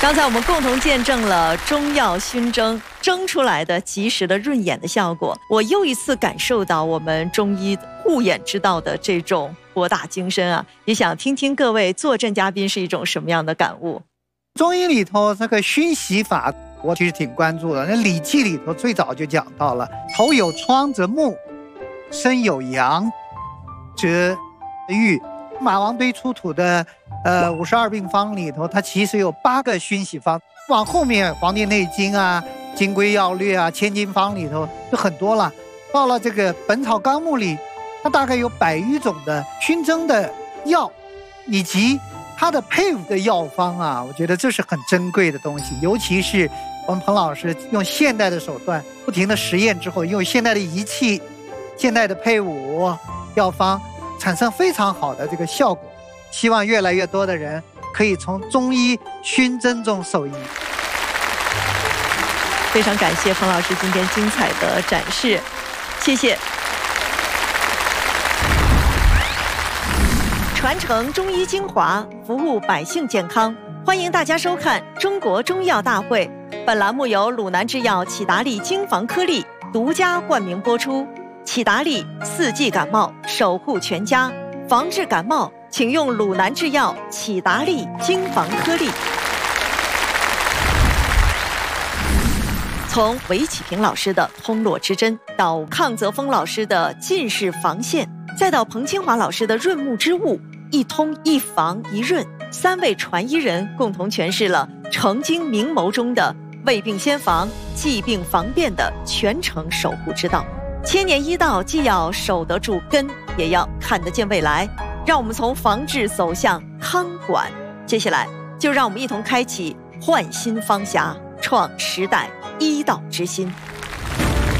刚才我们共同见证了中药熏蒸蒸出来的及时的润眼的效果，我又一次感受到我们中医护眼之道的这种博大精深啊！也想听听各位坐镇嘉宾是一种什么样的感悟。 中医里头这个熏洗法，我其实挺关注的。那《礼记》里头最早就讲到了：头有疮则目，身有阳则愈。马王堆出土的52病方里头，它其实有8个熏洗方。往后面《黄帝内经》啊、《金匮要略》啊、《千金方》里头就很多了。到了这个《本草纲目》里，它大概有100余种的熏蒸的药，以及它的配伍的药方啊，我觉得这是很珍贵的东西。尤其是我们彭老师用现代的手段，不停的实验之后，用现代的仪器、现代的配伍药方，产生非常好的这个效果。希望越来越多的人可以从中医熏蒸中受益。 非常感谢彭老师今天精彩的展示，谢谢。传承中医精华，服务百姓健康，欢迎大家收看中国中药大会。本栏目由鲁南制药启达利精防颗粒独家冠名播出。启达利4季感冒，守护全家，防治感冒请用鲁南制药启达利精防颗粒。从韦启平老师的通络之针，到康泽峰老师的近视防线，再到彭清华老师的润目之物，一通一防一润，3位传医人共同诠释了程经明谋中的未病先防、疾病防变的全程守护之道。千年医道既要守得住根，也要看得见未来。让我们从防治走向康管，接下来就让我们一同开启焕新方匣，创时代医道之心。